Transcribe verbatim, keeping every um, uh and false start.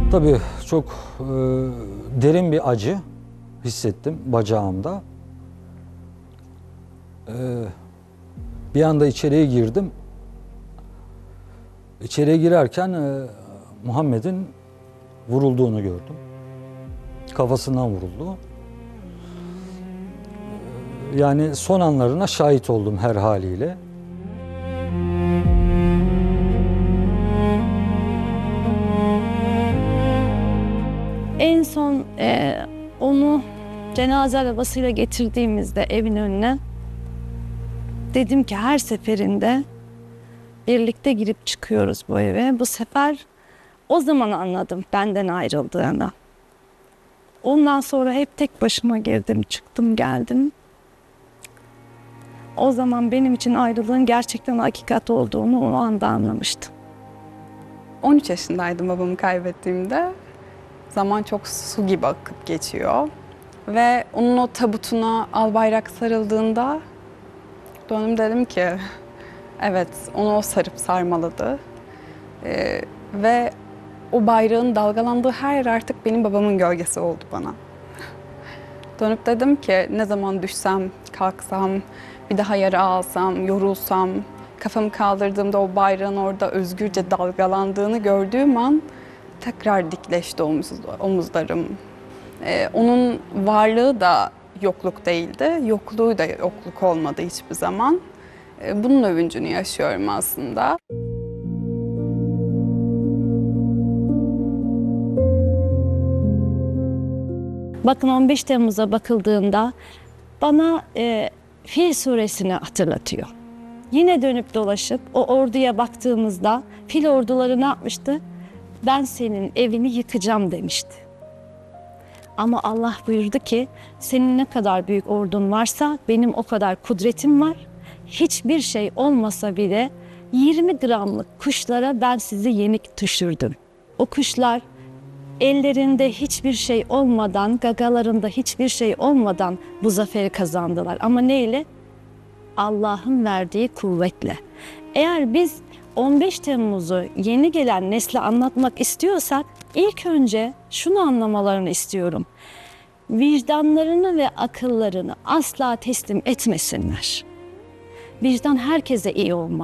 Tabii çok e, derin bir acı hissettim bacağımda. E, bir anda içeriye girdim. İçeriye girerken e, Muhammed'in vurulduğunu gördüm. Kafasından vuruldu. E, yani son anlarına şahit oldum her haliyle. En son e, onu cenaze arabasıyla getirdiğimizde evin önüne dedim ki her seferinde birlikte girip çıkıyoruz bu eve. Bu sefer o zaman anladım benden ayrıldığını. Ondan sonra hep tek başıma girdim, çıktım, geldim. O zaman benim için ayrılığın gerçekten hakikat olduğunu o anda anlamıştım. on üç yaşındaydım babamı kaybettiğimde. Zaman çok su gibi akıp geçiyor. Ve onun o tabutuna albayrak sarıldığında döndüm dedim ki evet onu o sarıp sarmaladı. Ee, ve o bayrağın dalgalandığı her yer artık benim babamın gölgesi oldu bana. Dönüp dedim ki ne zaman düşsem, kalksam, bir daha yara alsam, yorulsam, kafamı kaldırdığımda o bayrağın orada özgürce dalgalandığını gördüğüm an tekrar dikleşti omuz, omuzlarım. Ee, onun varlığı da yokluk değildi, yokluğu da yokluk olmadı hiçbir zaman. Ee, bunun övüncünü yaşıyorum aslında. Bakın on beş Temmuz'a bakıldığında bana e, Fil suresini hatırlatıyor. Yine dönüp dolaşıp o orduya baktığımızda fil orduları ne yapmıştı? Ben senin evini yıkacağım demişti. Ama Allah buyurdu ki senin ne kadar büyük ordun varsa benim o kadar kudretim var. Hiçbir şey olmasa bile yirmi gramlık kuşlara ben sizi yenik düşürdüm. O kuşlar ellerinde hiçbir şey olmadan, gagalarında hiçbir şey olmadan bu zaferi kazandılar. Ama neyle? Allah'ın verdiği kuvvetle. Eğer biz on beş Temmuz'u yeni gelen nesle anlatmak istiyorsak ilk önce şunu anlamalarını istiyorum. Vicdanlarını ve akıllarını asla teslim etmesinler. Vicdan herkese iyi olmaz.